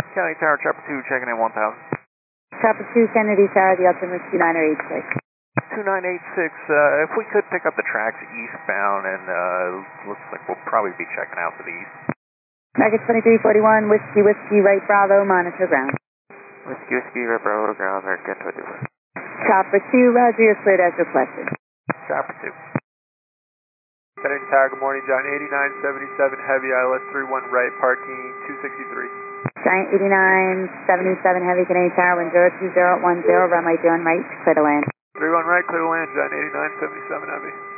County Tower, Chopper 2, checking in 1000. Chopper 2, Kennedy Tower, the altimeter is 2986. 2986, if we could pick up the tracks eastbound, and looks like we'll probably be checking out to the east. Packet 2341, Whiskey Whiskey, right Bravo, monitor ground. Whiskey Whiskey, right Bravo, ground, American 21. Chopper 2, roger, you're cleared as requested. Chopper 2. Kennedy Tower, good morning, Giant 8977 Heavy, ILS 31 right, parking 263. Giant 8977 Heavy, Kennedy Tower, wind 02010, runway 01 right, clear to land. 31 right, clear to land, Giant 8977 Heavy.